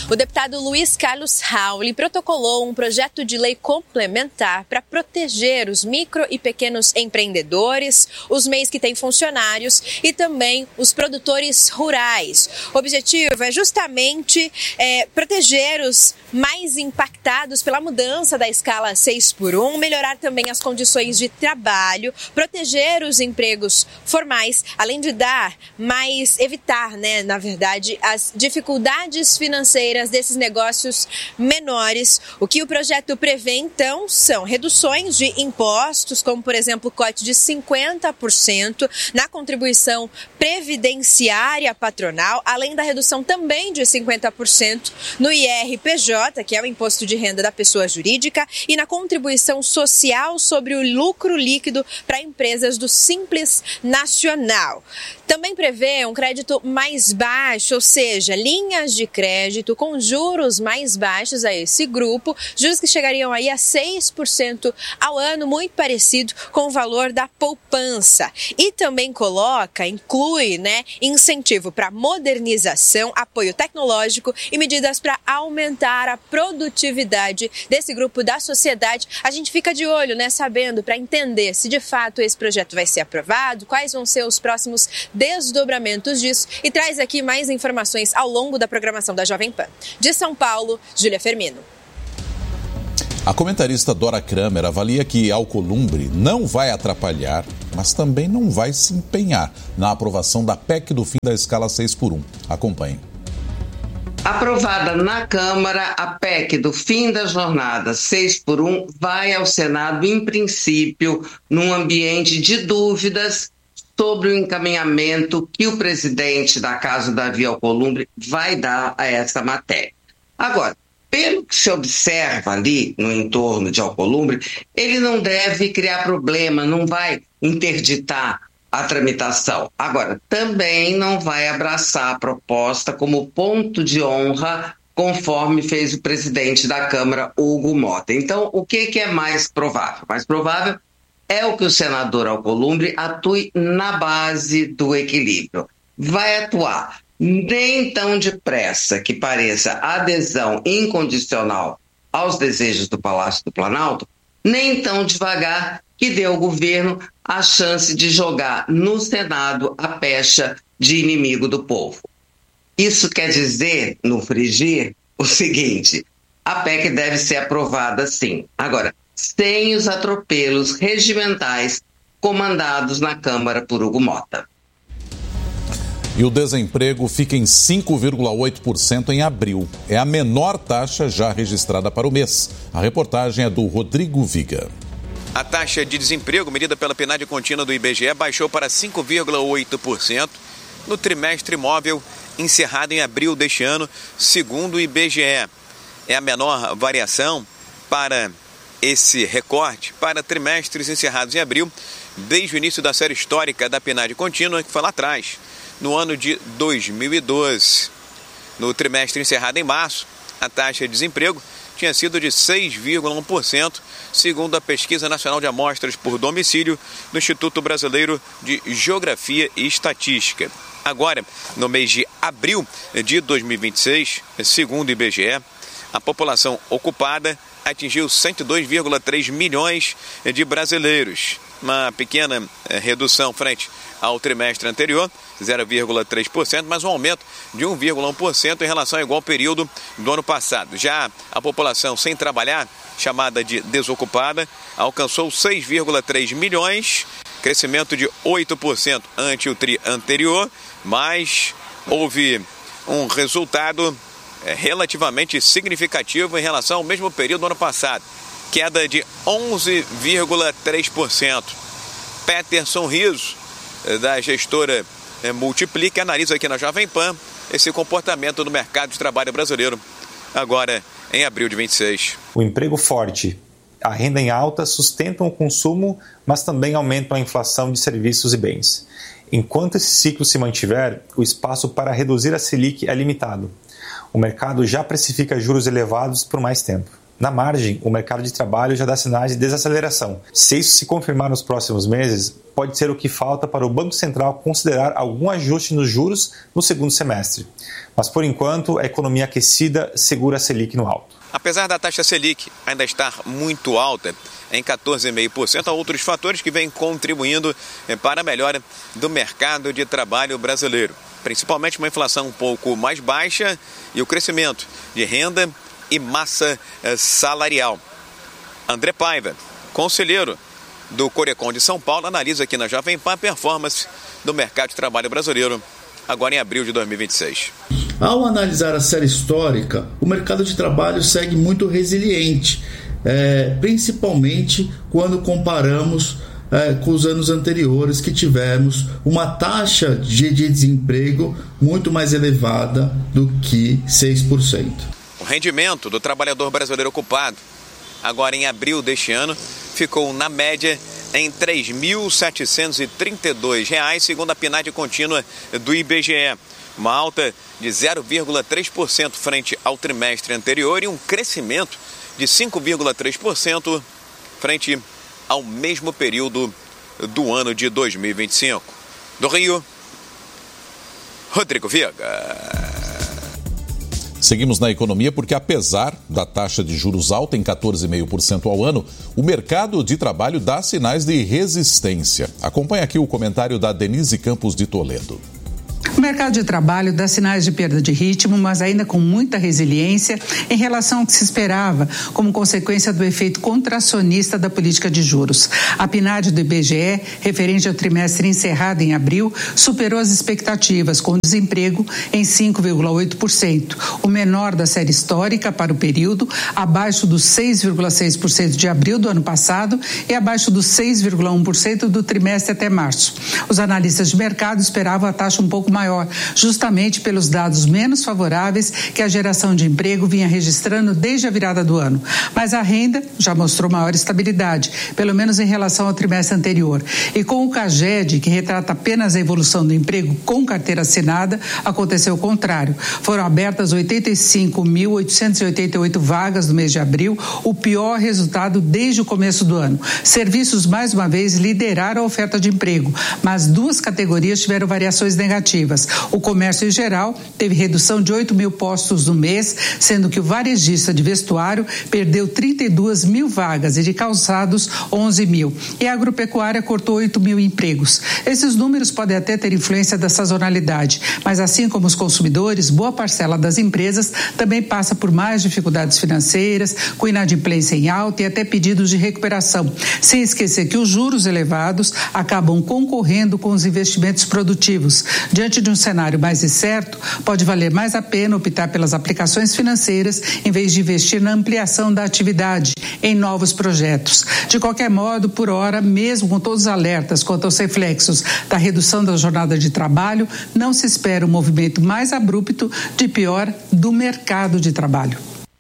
O deputado Luiz Carlos Rauli protocolou um projeto de lei complementar para proteger os micro e pequenos empreendedores, os M E Is que têm funcionários e também os produtores rurais. O objetivo é justamente é, proteger os mais impactados pela mudança da escala seis por um, melhorar também as condições de trabalho, proteger os empregos formais, além de dar mais, evitar, né, na verdade, as dificuldades financeiras desses negócios menores. O que o projeto prevê, então, são reduções de impostos, como, por exemplo, o corte de cinquenta por cento na contribuição previdenciária patronal, além da redução também de cinquenta por cento no I R P J, que é o imposto de renda da pessoa jurídica, e na contribuição social sobre o lucro líquido para empresas do Simples Nacional. Também prevê um crédito mais baixo, ou seja, linhas de crédito com juros mais baixos a esse grupo, juros que chegariam aí a seis por cento ao ano, muito parecido com o valor da poupança. E também coloca, inclui, né, incentivo para modernização, apoio tecnológico e medidas para aumentar a produtividade desse grupo da sociedade. A gente fica de olho, né, sabendo, para entender se de fato esse projeto vai ser aprovado, quais vão ser os próximos desdobramentos disso, e traz aqui mais informações ao longo da programação da Jovem Pan. De São Paulo, Júlia Firmino. A comentarista Dora Kramer avalia que Alcolumbre não vai atrapalhar, mas também não vai se empenhar na aprovação da P E C do fim da escala seis por um. Acompanhe. Aprovada na Câmara, a P E C do fim da jornada seis por um vai ao Senado, em princípio, num ambiente de dúvidas sobre o encaminhamento que o presidente da Casa, Davi Alcolumbre, vai dar a essa matéria. Agora, pelo que se observa ali no entorno de Alcolumbre, ele não deve criar problema, não vai interditar a tramitação. Agora, também não vai abraçar a proposta como ponto de honra, conforme fez o presidente da Câmara, Hugo Mota. Então, o que, que é mais provável? Mais provável é o que o senador Alcolumbre atue na base do equilíbrio. Vai atuar nem tão depressa que pareça adesão incondicional aos desejos do Palácio do Planalto, nem tão devagar que dê ao governo a chance de jogar no Senado a pecha de inimigo do povo. Isso quer dizer, no frigir, o seguinte: a P E C deve ser aprovada sim. Agora, sem os atropelos regimentais comandados na Câmara por Hugo Mota. E o desemprego fica em cinco vírgula oito por cento em abril. É a menor taxa já registrada para o mês. A reportagem é do Rodrigo Viga. A taxa de desemprego medida pela P N A D contínua do I B G E baixou para cinco vírgula oito por cento no trimestre móvel encerrado em abril deste ano, segundo o I B G E. É a menor variação para esse recorte para trimestres encerrados em abril desde o início da série histórica da P N A D contínua, que foi lá atrás, no ano de dois mil e doze. No trimestre encerrado em março, a taxa de desemprego tinha sido de seis vírgula um por cento, segundo a Pesquisa Nacional de Amostras por Domicílio do Instituto Brasileiro de Geografia e Estatística. Agora, no mês de abril de dois mil e vinte e seis, segundo o I B G E, a população ocupada atingiu cento e dois vírgula três milhões de brasileiros, uma pequena redução frente ao trimestre anterior, zero vírgula três por cento, mas um aumento de um vírgula um por cento em relação ao igual período do ano passado. Já a população sem trabalhar, chamada de desocupada, alcançou seis vírgula três milhões, crescimento de oito por cento ante o tri anterior, mas houve um resultado relativamente significativo em relação ao mesmo período do ano passado, queda de onze vírgula três por cento. Peterson Riso, da gestora Multiplica, analisa aqui na Jovem Pan esse comportamento do mercado de trabalho brasileiro, agora em abril de vinte e seis. O emprego forte, a renda em alta sustentam o consumo, mas também aumentam a inflação de serviços e bens. Enquanto esse ciclo se mantiver, o espaço para reduzir a Selic é limitado. O mercado já precifica juros elevados por mais tempo. Na margem, o mercado de trabalho já dá sinais de desaceleração. Se isso se confirmar nos próximos meses, pode ser o que falta para o Banco Central considerar algum ajuste nos juros no segundo semestre. Mas, por enquanto, a economia aquecida segura a Selic no alto. Apesar da taxa Selic ainda estar muito alta, em quatorze vírgula cinco por cento, há outros fatores que vêm contribuindo para a melhora do mercado de trabalho brasileiro. Principalmente uma inflação um pouco mais baixa e o crescimento de renda e massa salarial. André Paiva, conselheiro do Corecon de São Paulo, analisa aqui na Jovem Pan a performance do mercado de trabalho brasileiro agora em abril de dois mil e vinte e seis. Ao analisar a série histórica, o mercado de trabalho segue muito resiliente, é, principalmente quando comparamos é, com os anos anteriores, que tivemos uma taxa de, de desemprego muito mais elevada do que seis por cento. O rendimento do trabalhador brasileiro ocupado, agora em abril deste ano, ficou na média em três mil setecentos e trinta e dois reais, segundo a P N A D contínua do I B G E. Uma alta de zero vírgula três por cento frente ao trimestre anterior e um crescimento de cinco vírgula três por cento frente ao mesmo período do ano de dois mil e vinte e cinco. Do Rio, Rodrigo Viega. Seguimos na economia porque, apesar da taxa de juros alta em quatorze vírgula cinco por cento ao ano, o mercado de trabalho dá sinais de resistência. Acompanhe aqui o comentário da Denise Campos de Toledo. O mercado de trabalho dá sinais de perda de ritmo, mas ainda com muita resiliência em relação ao que se esperava, como consequência do efeito contracionista da política de juros. A P N A D do I B G E, referente ao trimestre encerrado em abril, superou as expectativas, com desemprego em cinco vírgula oito por cento, o menor da série histórica para o período, abaixo dos seis vírgula seis por cento de abril do ano passado e abaixo dos seis vírgula um por cento do trimestre até março. Os analistas de mercado esperavam a taxa um pouco maior, justamente pelos dados menos favoráveis que a geração de emprego vinha registrando desde a virada do ano. Mas a renda já mostrou maior estabilidade, pelo menos em relação ao trimestre anterior. E com o CAGED, que retrata apenas a evolução do emprego com carteira assinada, aconteceu o contrário. Foram abertas oitenta e cinco mil oitocentas e oitenta e oito vagas no mês de abril, o pior resultado desde o começo do ano. Serviços, mais uma vez, lideraram a oferta de emprego, mas duas categorias tiveram variações negativas. O comércio em geral teve redução de oito mil postos no mês, sendo que o varejista de vestuário perdeu trinta e duas mil vagas e de calçados onze mil. E a agropecuária cortou oito mil empregos. Esses números podem até ter influência da sazonalidade, mas assim como os consumidores, boa parcela das empresas também passa por mais dificuldades financeiras, com inadimplência em alta e até pedidos de recuperação. Sem esquecer que os juros elevados acabam concorrendo com os investimentos produtivos. Diante de um cenário mais incerto, pode valer mais a pena optar pelas aplicações financeiras em vez de investir na ampliação da atividade, em novos projetos. De qualquer modo, por hora, mesmo com todos os alertas quanto aos reflexos da redução da jornada de trabalho, não se espera um movimento mais abrupto de pior do mercado de trabalho.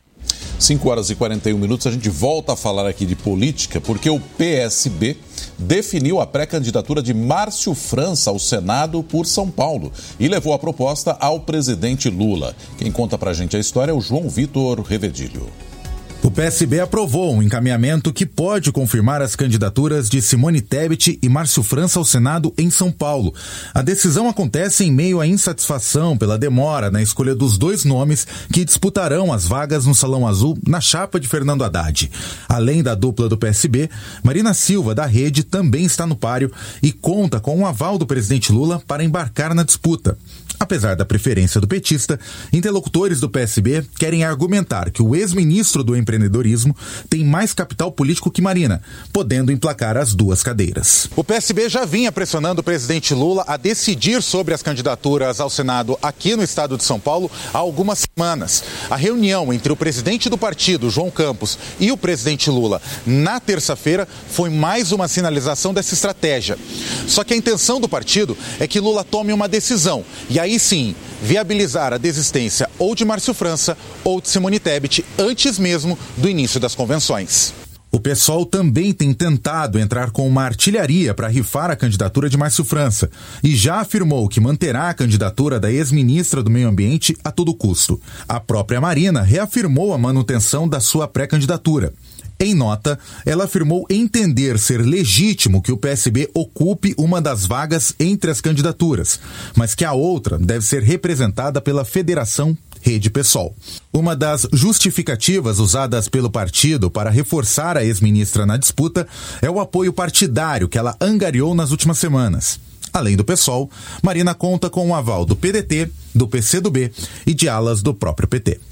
cinco horas e quarenta e um minutos, a gente volta a falar aqui de política, porque o P S B definiu a pré-candidatura de Márcio França ao Senado por São Paulo e levou a proposta ao presidente Lula. Quem conta pra gente a história é o João Vitor Revedilho. O P S B aprovou um encaminhamento que pode confirmar as candidaturas de Simone Tebet e Márcio França ao Senado em São Paulo. A decisão acontece em meio à insatisfação pela demora na escolha dos dois nomes que disputarão as vagas no Salão Azul na chapa de Fernando Haddad. Além da dupla do P S B, Marina Silva, da Rede, também está no páreo e conta com o aval do presidente Lula para embarcar na disputa. Apesar da preferência do petista, interlocutores do P S B querem argumentar que o ex-ministro do empreendedorismo tem mais capital político que Marina, podendo emplacar as duas cadeiras. O P S B já vinha pressionando o presidente Lula a decidir sobre as candidaturas ao Senado aqui no estado de São Paulo há algumas semanas. A reunião entre o presidente do partido, João Campos, e o presidente Lula na terça-feira foi mais uma sinalização dessa estratégia. Só que a intenção do partido é que Lula tome uma decisão e aí sim viabilizar a desistência ou de Márcio França ou de Simone Tebet antes mesmo do início das convenções. O PSOL também tem tentado entrar com uma artilharia para rifar a candidatura de Márcio França e já afirmou que manterá a candidatura da ex-ministra do Meio Ambiente a todo custo. A própria Marina reafirmou a manutenção da sua pré-candidatura. Em nota, ela afirmou entender ser legítimo que o P S B ocupe uma das vagas entre as candidaturas, mas que a outra deve ser representada pela Federação Rede PSOL. Uma das justificativas usadas pelo partido para reforçar a ex-ministra na disputa é o apoio partidário que ela angariou nas últimas semanas. Além do PSOL, Marina conta com o aval do P D T, do P C do B e de alas do próprio P T.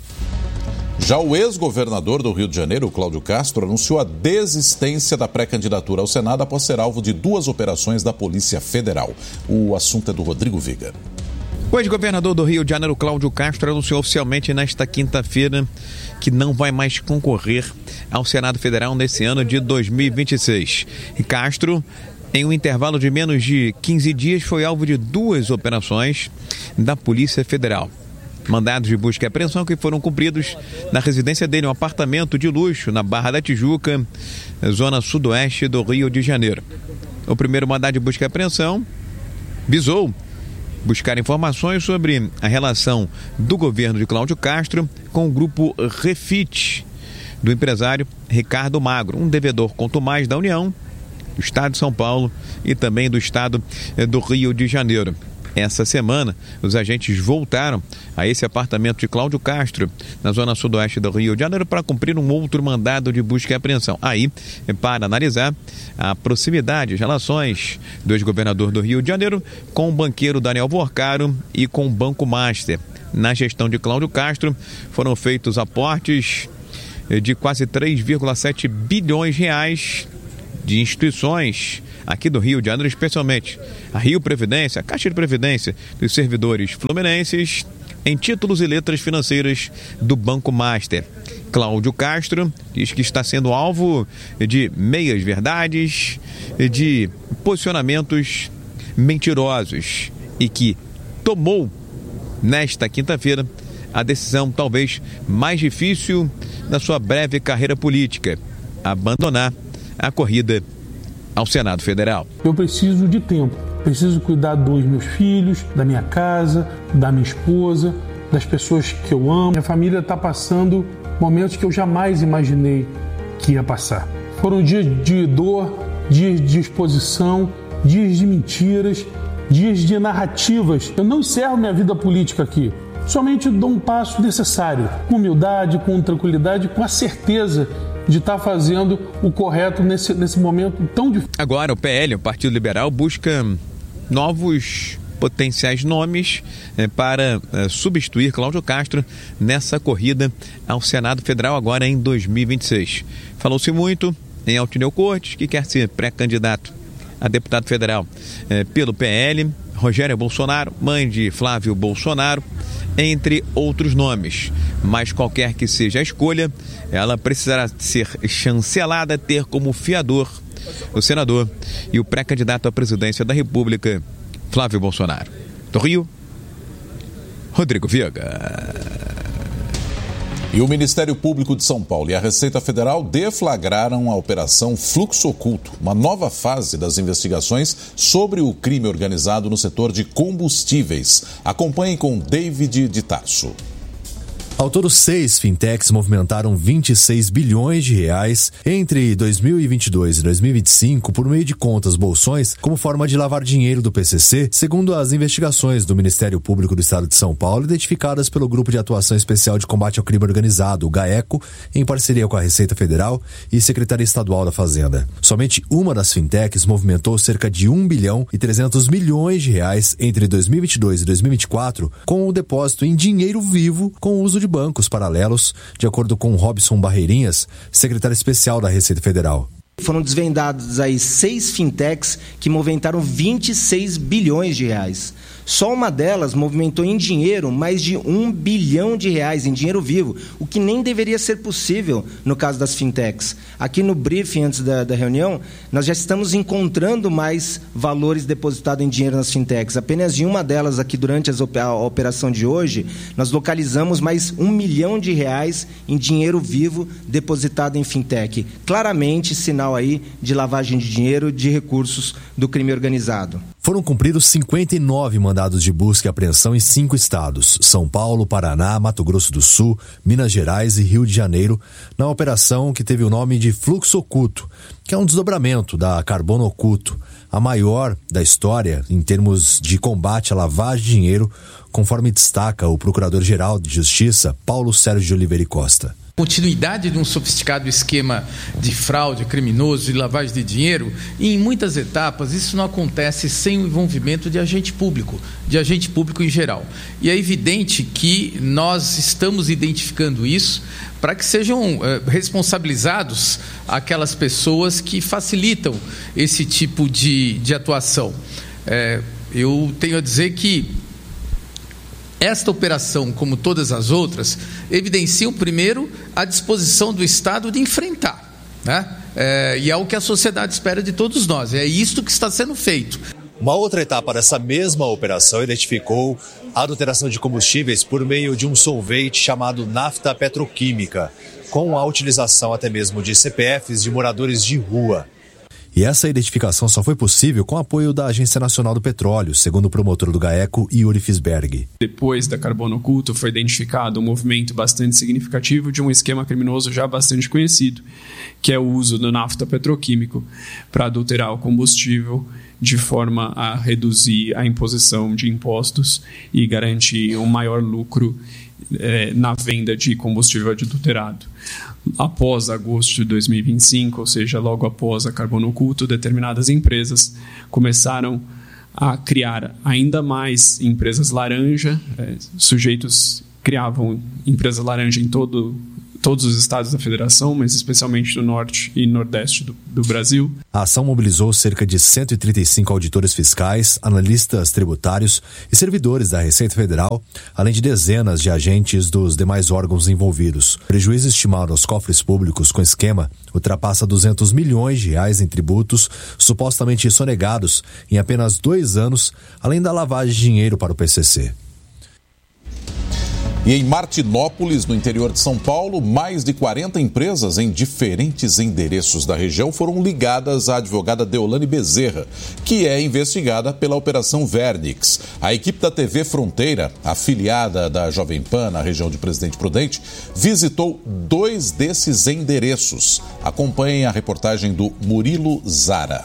Já o ex-governador do Rio de Janeiro, Cláudio Castro, anunciou a desistência da pré-candidatura ao Senado após ser alvo de duas operações da Polícia Federal. O assunto é do Rodrigo Viga. O ex-governador do Rio de Janeiro, Cláudio Castro, anunciou oficialmente nesta quinta-feira que não vai mais concorrer ao Senado Federal nesse ano de dois mil e vinte e seis. E Castro, em um intervalo de menos de quinze dias, foi alvo de duas operações da Polícia Federal. Mandados de busca e apreensão que foram cumpridos na residência dele, um apartamento de luxo na Barra da Tijuca, zona sudoeste do Rio de Janeiro. O primeiro mandado de busca e apreensão visou buscar informações sobre a relação do governo de Cláudio Castro com o grupo Refit, do empresário Ricardo Magro, um devedor contumaz da União, do Estado de São Paulo e também do Estado do Rio de Janeiro. Essa semana, os agentes voltaram a esse apartamento de Cláudio Castro, na zona sudoeste do Rio de Janeiro, para cumprir um outro mandado de busca e apreensão. Aí, para analisar a proximidade, as relações do ex-governador do Rio de Janeiro com o banqueiro Daniel Vorcaro e com o Banco Master. Na gestão de Cláudio Castro, foram feitos aportes de quase três vírgula sete bilhões de reais de instituições aqui do Rio de Janeiro, especialmente a Rio Previdência, a Caixa de Previdência dos servidores fluminenses, em títulos e letras financeiras do Banco Master. Cláudio Castro diz que está sendo alvo de meias verdades, de posicionamentos mentirosos e que tomou, nesta quinta-feira, a decisão talvez mais difícil da sua breve carreira política: abandonar a corrida ao Senado Federal. Eu preciso de tempo, preciso cuidar dos meus filhos, da minha casa, da minha esposa, das pessoas que eu amo. Minha família está passando momentos que eu jamais imaginei que ia passar. Foram dias de dor, dias de exposição, dias de mentiras, dias de narrativas. Eu não encerro minha vida política aqui, somente dou um passo necessário, com humildade, com tranquilidade, com a certeza de estar fazendo o correto nesse, nesse momento tão difícil. Agora o P L, o Partido Liberal, busca novos potenciais nomes eh, para eh, substituir Cláudio Castro nessa corrida ao Senado Federal agora em dois mil e vinte e seis. Falou-se muito em Altineu Cortes, que quer ser pré-candidato a deputado federal eh, pelo P L, Rogéria Bolsonaro, mãe de Flávio Bolsonaro, entre outros nomes. Mas qualquer que seja a escolha, ela precisará ser chancelada, ter como fiador o senador e o pré-candidato à presidência da República, Flávio Bolsonaro. Do Rio, Rodrigo Viga. E o Ministério Público de São Paulo e a Receita Federal deflagraram a Operação Fluxo Oculto, uma nova fase das investigações sobre o crime organizado no setor de combustíveis. Acompanhem com David de Tarso. Ao todo, seis fintechs movimentaram vinte e seis bilhões de reais entre dois mil e vinte e dois e dois mil e vinte e cinco por meio de contas bolsões como forma de lavar dinheiro do P C C, segundo as investigações do Ministério Público do Estado de São Paulo, identificadas pelo Grupo de Atuação Especial de Combate ao Crime Organizado, o GAECO, em parceria com a Receita Federal e Secretaria Estadual da Fazenda. Somente uma das fintechs movimentou cerca de um bilhão e trezentos milhões de reais entre dois mil e vinte e dois e dois mil e vinte e quatro, com o depósito em dinheiro vivo com o uso de bancos paralelos, de acordo com Robson Barreirinhas, secretário especial da Receita Federal. Foram desvendados aí seis fintechs que movimentaram vinte e seis bilhões de reais. Só uma delas movimentou em dinheiro mais de um bilhão de reais em dinheiro vivo, o que nem deveria ser possível no caso das fintechs. Aqui no briefing, antes da, da reunião, nós já estamos encontrando mais valores depositados em dinheiro nas fintechs. Apenas em uma delas, aqui durante as, a operação de hoje, nós localizamos mais um milhão de reais em dinheiro vivo depositado em fintech. Claramente, sinal aí de lavagem de dinheiro, de recursos do crime organizado. Foram cumpridos cinquenta e nove mandados de busca e apreensão em cinco estados: São Paulo, Paraná, Mato Grosso do Sul, Minas Gerais e Rio de Janeiro, na operação que teve o nome de Fluxo Oculto, que é um desdobramento da Carbono Oculto, a maior da história em termos de combate à lavagem de dinheiro, conforme destaca o Procurador-Geral de Justiça, Paulo Sérgio de Oliveira e Costa. Continuidade de um sofisticado esquema de fraude criminoso e lavagem de dinheiro, e em muitas etapas isso não acontece sem o envolvimento de agente público, de agente público em geral. E é evidente que nós estamos identificando isso para que sejam eh, responsabilizados aquelas pessoas que facilitam esse tipo de, de atuação. É, eu tenho a dizer que esta operação, como todas as outras, evidenciam, primeiro, a disposição do Estado de enfrentar, né? É, e é o que a sociedade espera de todos nós, é isto que está sendo feito. Uma outra etapa dessa mesma operação identificou a adulteração de combustíveis por meio de um solvente chamado nafta petroquímica, com a utilização até mesmo de C P Fs de moradores de rua. E essa identificação só foi possível com o apoio da Agência Nacional do Petróleo, segundo o promotor do GAECO, Yuri Fisberg. Depois da Carbono Oculto, foi identificado um movimento bastante significativo de um esquema criminoso já bastante conhecido, que é o uso do nafta petroquímico para adulterar o combustível de forma a reduzir a imposição de impostos e garantir um maior lucro eh, na venda de combustível adulterado. Após agosto de dois mil e vinte e cinco, ou seja, logo após a Carbono Oculto, determinadas empresas começaram a criar ainda mais empresas laranja. Eh, sujeitos criavam empresas laranja em todo todos os estados da federação, mas especialmente no norte e nordeste do, do Brasil. A ação mobilizou cerca de cento e trinta e cinco auditores fiscais, analistas tributários e servidores da Receita Federal, além de dezenas de agentes dos demais órgãos envolvidos. O prejuízo estimado aos cofres públicos com esquema ultrapassa duzentos milhões de reais em tributos supostamente sonegados em apenas dois anos, além da lavagem de dinheiro para o P C C. E em Martinópolis, no interior de São Paulo, mais de quarenta empresas em diferentes endereços da região foram ligadas à advogada Deolane Bezerra, que é investigada pela Operação Vernix. A equipe da T V Fronteira, afiliada da Jovem Pan na região de Presidente Prudente, visitou dois desses endereços. Acompanhem a reportagem do Murilo Zara.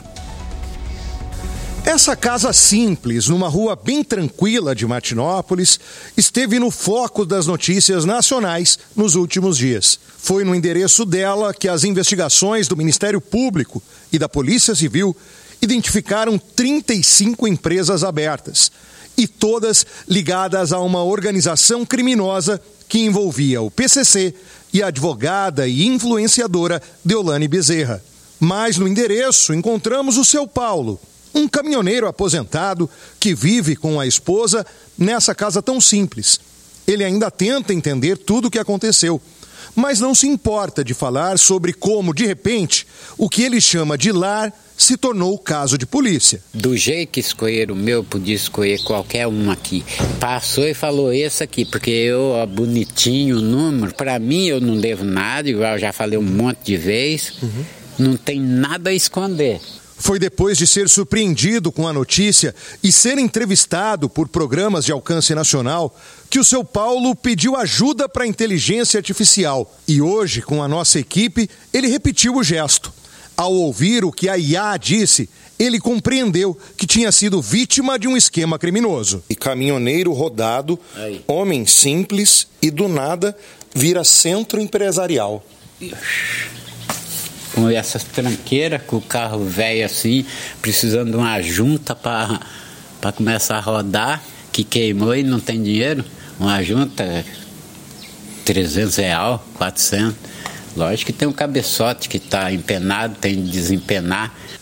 Essa casa simples, numa rua bem tranquila de Martinópolis, esteve no foco das notícias nacionais nos últimos dias. Foi no endereço dela que as investigações do Ministério Público e da Polícia Civil identificaram trinta e cinco empresas abertas, e todas ligadas a uma organização criminosa que envolvia o P C C e a advogada e influenciadora Deolane Bezerra. Mas no endereço encontramos o seu Paulo, um caminhoneiro aposentado que vive com a esposa nessa casa tão simples. Ele ainda tenta entender tudo o que aconteceu, mas não se importa de falar sobre como, de repente, o que ele chama de lar se tornou caso de polícia. Do jeito que escolheram o meu, podia escolher qualquer um aqui. Passou e falou esse aqui, porque eu, ó, bonitinho o número, para mim eu não devo nada, igual eu já falei um monte de vezes, uhum. Não tem nada a esconder. Foi depois de ser surpreendido com a notícia e ser entrevistado por programas de alcance nacional que o seu Paulo pediu ajuda para a inteligência artificial. E hoje, com a nossa equipe, ele repetiu o gesto. Ao ouvir o que a I A disse, ele compreendeu que tinha sido vítima de um esquema criminoso. E caminhoneiro rodado, Aí. homem simples e do nada vira centro empresarial. Com essas tranqueiras, com o carro velho assim, precisando de uma junta para começar a rodar, que queimou e não tem dinheiro. Uma junta, trezentos reais, quatrocentos. Lógico que tem um cabeçote que está empenado, tem de desempenar.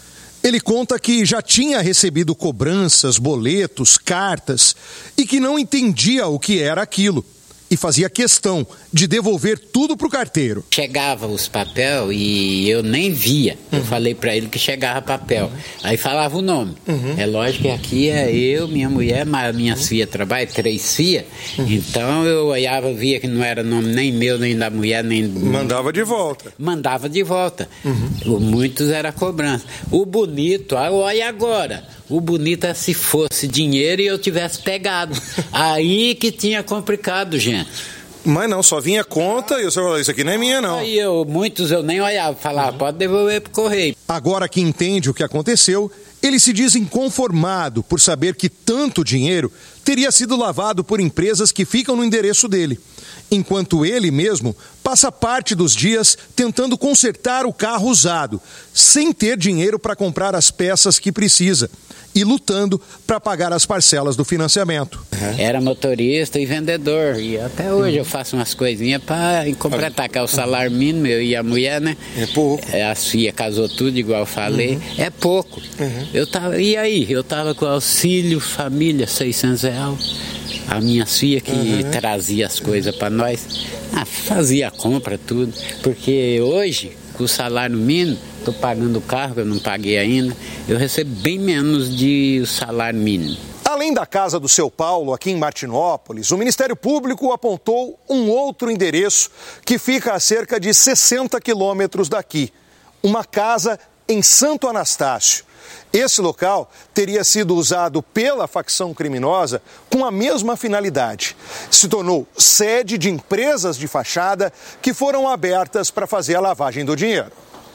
Ele conta que já tinha recebido cobranças, boletos, cartas e que não entendia o que era aquilo. E fazia questão de devolver tudo para o carteiro. Chegava os papel e eu nem via. Uhum. Eu falei para ele que chegava papel. Uhum. Aí falava o nome. Uhum. É lógico que aqui é eu, minha mulher, minha uhum. filha trabalha, três filhas. Uhum. Então eu olhava, via que não era nome nem meu, nem da mulher, nem... Mandava de volta. Mandava de volta. Uhum. Muitos era cobrança. O bonito, olha agora... O bonito é se fosse dinheiro e eu tivesse pegado. Aí que tinha complicado, gente. Mas não, só vinha conta e o senhor falou, isso aqui não é minha, não. Aí eu, muitos eu nem olhava, falava, pode devolver pro correio. Agora que entende o que aconteceu, ele se diz inconformado por saber que tanto dinheiro teria sido lavado por empresas que ficam no endereço dele. Enquanto ele mesmo passa parte dos dias tentando consertar o carro usado, sem ter dinheiro para comprar as peças que precisa e lutando para pagar as parcelas do financiamento. Era motorista e vendedor, e até hoje eu faço umas coisinhas para completar, que é o salário mínimo, eu e a mulher, né? É pouco. A filha casou tudo, igual eu falei, uhum. é pouco. Uhum. Eu tava, e aí? Eu tava com auxílio família, seiscentos reais. A minha filha que uhum. trazia as coisas para nós, ah, fazia a compra, tudo. Porque hoje, com o salário mínimo, estou pagando o carro, que eu não paguei ainda, eu recebo bem menos de o salário mínimo. Além da casa do seu Paulo, aqui em Martinópolis, o Ministério Público apontou um outro endereço que fica a cerca de sessenta quilômetros daqui. Uma casa em Santo Anastácio. Esse local teria sido usado pela facção criminosa com a mesma finalidade. Se tornou sede de empresas de fachada que foram abertas para fazer a lavagem do dinheiro.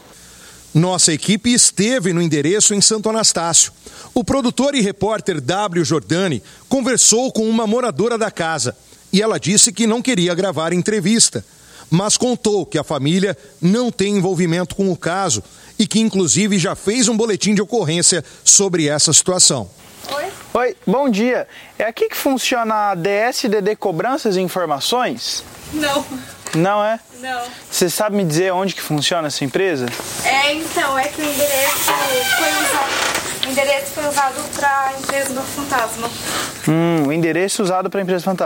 Nossa equipe esteve no endereço em Santo Anastácio. O produtor e repórter W. Jordani conversou com uma moradora da casa e ela disse que não queria gravar entrevista, mas contou que a família não tem envolvimento com o caso e que, inclusive, já fez um boletim de ocorrência sobre essa situação. Oi. Oi, bom dia. É aqui que funciona a D S D D Cobranças e Informações? Não. Não é? Não. Você sabe me dizer onde que funciona essa empresa? É, então, é que o endereço foi usado, o endereço foi usado para a empresa do fantasma. Hum, o endereço usado para a empresa fantasma.